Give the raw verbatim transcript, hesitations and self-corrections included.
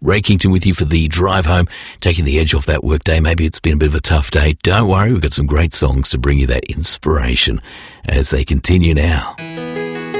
Ray Kington with you for the drive home, taking the edge off that work day. Maybe it's been a bit of a tough day. Don't worry, we've got some great songs to bring you that inspiration as they continue now.